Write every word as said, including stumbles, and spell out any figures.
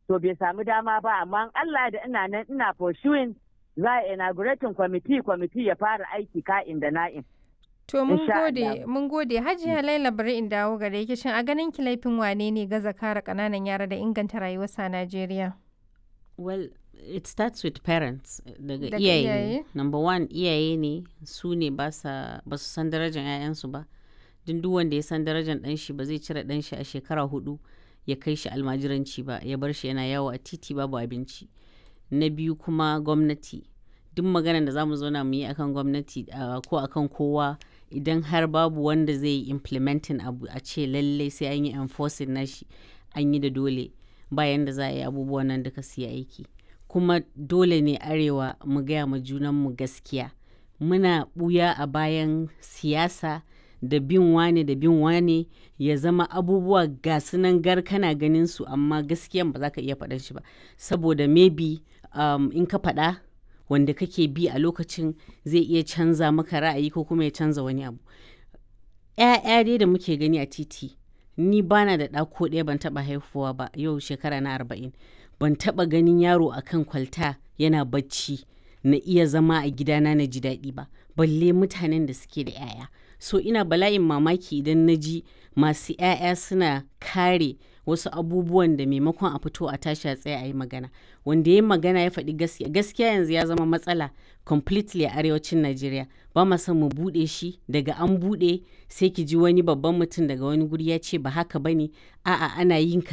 to bai samu dama ba, amma Allah da ina nan ina pursuing za a inaugurating kwamiti kwamiti ya fara aiki ka'in da na'in. To mun gode, mun gode. Hajiya Laila bari in dawo gare ki, shin a ganin ki laifin wane ne gaza kare ƙananan yara da inganta rayuwarsu a Najeriya? Well, it starts with parents. Daga Daga iyaye. iyaye? Number one, iyaye ne su ne ba sa- ba su san darajar 'ya'yansu ba. Duk duk wanda ya san darajar ɗan shi ba zai cire ɗan shi a shekara hudu ya kai shi almajiranci ba, ya bar shi yana yawo a titi babu abinci. Na biyu kuma gwamnati. Duk maganar da za mu zauna mu yi akan gwamnati ah, ko akan kowa, idan har babu wanda zai yi implementing abu a ce lallai sai an yi enforcing nashi, an yi da dole, bayan da za a yi abubuwan nan duka su yi aiki. Kuma dole ne arewa mu gaya ma junanmu gaskiya. Muna ɓuya a bayan siyasa da bin wane da bin wane, ya zama abubuwa ga su nan gar kana ganin su, amma gaskiyan ba za ka iya faɗan shi ba. Saboda maybe um, in ka faɗa wanda kake bi a lokacin zai iya canza maka ra'ayi ko kuma ya canza wani abu. 'Ya'ya dai da muke gani a titi, ni bana da ɗa ko ɗaya, ban taɓa haihuwa ba, yau shekara na arba'in. Ban taɓa ganin yaro a kan kwalta yana bacci na iya zama a gidana na ji daɗi ba, balle mutanen da suke da 'ya'ya. So ina bala'in mamaki idan na ji masu 'ya'ya suna kare wasu abubuwan da maimakon a fito a tashi a tsaye a yi magana. Wanda ya yi magana ya faɗi gaskiya. Gaskiya yanzu ya zama matsala completely a arewacin Najeriya. Ba ma son mu buɗe shi, daga an buɗe sai ki ji wani babban mutum daga wani guri ya ce ba haka ba ne, a'a ana yin